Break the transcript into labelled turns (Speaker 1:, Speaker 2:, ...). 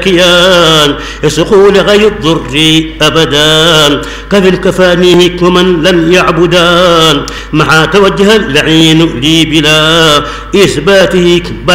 Speaker 1: كيان يسقوا لغي الضر أبدا كفل كفانيه ومن لم يعبدان مع توجه اللعين لي بلا إثباته